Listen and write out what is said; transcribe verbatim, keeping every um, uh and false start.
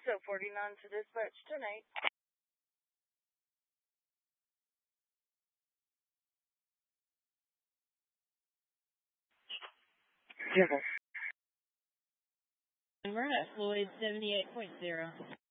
so forty-nine to dispatch tonight. And we're at Floyd seventy-eight point zero.